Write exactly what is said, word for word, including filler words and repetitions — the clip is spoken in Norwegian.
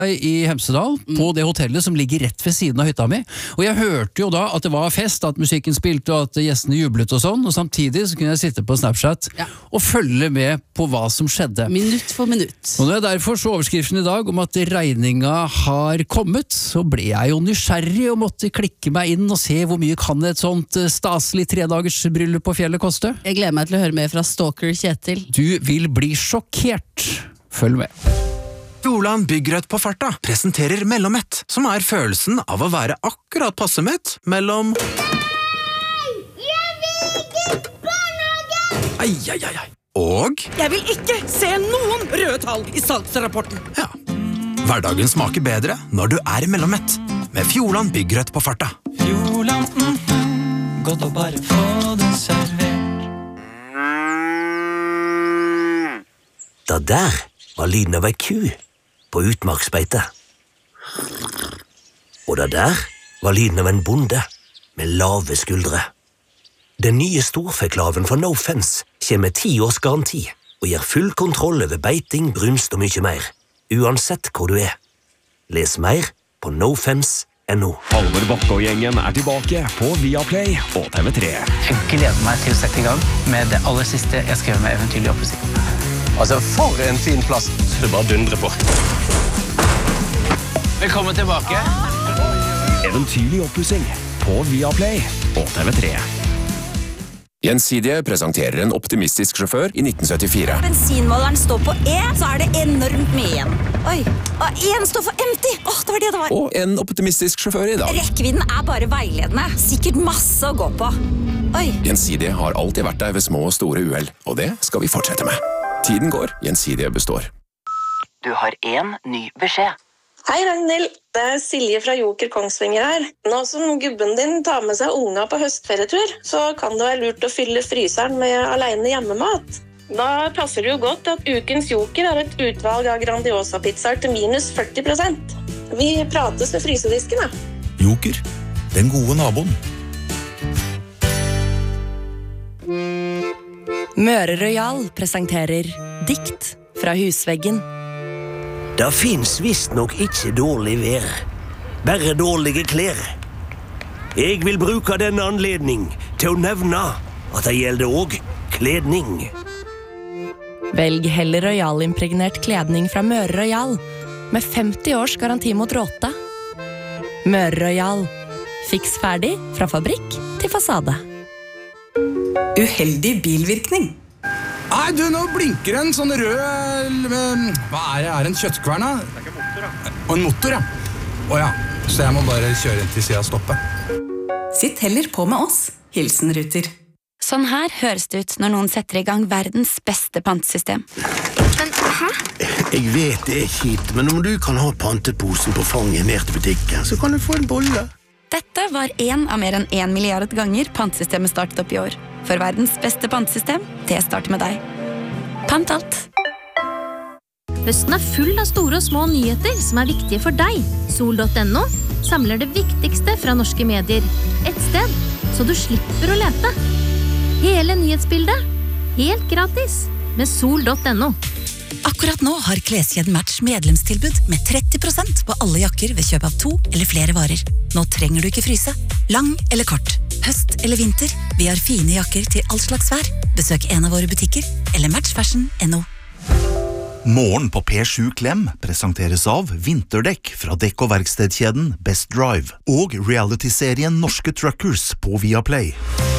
i Hemsedal, mm. på det hotellet som ligger rett ved siden av hytta mi. Og jeg hørte jo da at det var fest, at musikken spilte og at gjestene jublet og sånn, og samtidig så kunne jeg sitte på Snapchat ja. Og følge med på hva som skjedde. Minutt for minutt. Og når jeg derfor så overskriften i dag om at regninga har kommet, så ble jeg jo nysgjerrig og måtte klikke meg inn og se hvor mye kan et sånt staselig tredagers bryllup på fjellet koste. Jeg gleder meg til å høre mer fra Stalker Kjetil. Du vil bli sjokkert. Følg med. Fjordland Byggrøt på farta presenterer Mellomett, som er følelsen av å være akkurat passemett mellom... Nei! Jeg vil ikke barnehage! Ai, ai, ai, ai. Og... Jeg vil ikke se noen røde tall i salgsrapporten. Ja. Hverdagen smaker bedre når du er Mellomett, med Fjordland Byggrøt på farta. Fjordland, mm, godt å bare få det servert. Da der var lyden av ei ku på utmarksbeite. Og da der var lyden av en bonde med lave skuldre. Den nye storfeklaven fra No Fence kommer med ti års garanti og gir full kontroll over beiting, brunst og mye mer, uansett hvor du er. Les mer på nofence punktum no. Halvor Bakke og gjengen er tilbake på Viaplay og T V tre. Jeg gleder meg til å sette i gang med det aller siste jeg skrev med Eventyrlig oppussing. Altså, for en fin plass. Du bare dundrer på. Velkommen tilbake. Eventyrlig oppussing på Viaplay og T V tre. Gjensidige presenterer en optimistisk sjåfør i nitten syttifire. Bensinmåleren står på E, så er det enormt mye igjen. Oi, og en står for empty. Åh, det var det det var. Og en optimistisk sjåfør i dag. Rekkevidden er bare veiledende. Sikkert masse å gå på. Oi. Gjensidige har alltid vært der ved små og store uhell, og det skal vi fortsette med. Tiden går, Gjensidige består. Du har en ny beskjed. Hei Ragnhild, det er Silje fra Joker Kongsvinger her. Nå som gubben din tar med seg unga på høstferietur, så kan det være lurt å fylle fryseren med alene hjemmemat. Da passer det jo godt at ukens Joker er et utvalg av Grandiosa-pizzaer til minus førti prosent. Vi prates ved frysedisken, da. Joker, den gode naboen. Møre Royal presenterer Dikt fra husveggen. Det finnes visst nok ikke dårlig vær, bare dårlige klær. Jeg vil bruke denne anledning til å nevne at det gjelder også kledning. Velg heller Royal-impregnert kledning fra Møre Royal, med femti års garanti mot råte. Møre Royal. Fiks ferdig fra fabrikk til fasade. Uheldig bilvirkning. Nei, du, nå blinker en sånn rød... Hva er det? Er det en kjøttkvern, da? Det er ikke motor, da. Og en motor, ja. Åja, så jeg må bare kjøre inn til siden og stoppe. Sitt heller på med oss. Hilsen Ruter. Sånn her høres det ut når noen setter i gang verdens beste pantesystem. Men, hæ? Jeg vet det er kjipt, men om du kan ha panteposen på fanget ned til butikken, så kan du få en bolle. Dette var en av mer enn en milliard ganger pantesystemet startet opp i år. For verdens beste pantesystem, det starter med deg. Pant alt. Høsten er full av store og små nyheter som er viktige for deg. Sol punktum no samler det viktigste fra norske medier. Et sted, så du slipper å lete. Hele nyhetsbildet, helt gratis, med Sol punktum no. Akkurat nå har Kleskjeden Match medlemstilbud med tretti prosent på alle jakker ved kjøp av to eller flere varer. Nå trenger du ikke fryse. Lang eller kort, høst eller vinter, vi har fine jakker til all slags vær. Besøk en av våre butikker eller matchfashion punktum no. Morgen på P sju Klem presenteres av vinterdekk fra dekk- og verkstedkjeden Best Drive og reality-serien Norske Truckers på Viaplay.